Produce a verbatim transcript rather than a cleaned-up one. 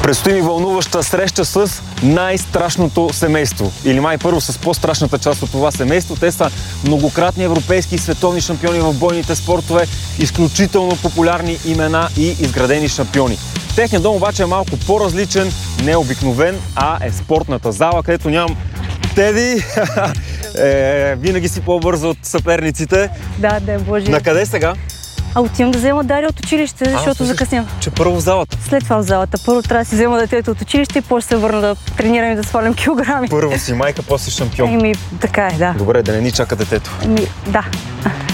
Предстои ми вълнуваща среща с най-страшното семейство. Или май първо с по-страшната част от това семейство. Те са многократни европейски и световни шампиони в бойните спортове, изключително популярни имена и изградени шампиони. Техният дом обаче е малко по-различен, не обикновен, а е спортната зала, където нямам Теди. е, винаги си по-бързо от съперниците. Да, да, Боже. На къде сега? А отивам да взема Дария от училище, защото закъсням. Че първо в залата? След това в залата. Първо трябва да си взема детето от училище и после се върна да тренирам и да свалям килограми. Първо си майка, после шампион. Еми, така е, да. Добре, да не ни чака детето. Еми, да.